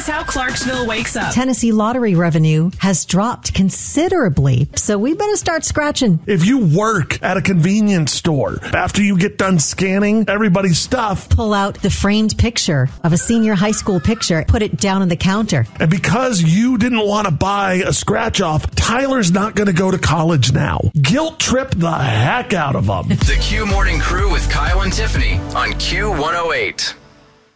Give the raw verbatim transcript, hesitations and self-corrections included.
how Clarksville wakes up. Tennessee lottery revenue has dropped considerably, so we better start scratching. If you work at a convenience store, after you get done scanning everybody's stuff, pull out the framed picture of a senior high school picture, put it down on the counter. And because you didn't want to buy a scratch off, Tyler's not going to go to college now. Guilt trip the heck out of them. The Q Morning Crew with Kyle and Tiffany on Q one oh eight.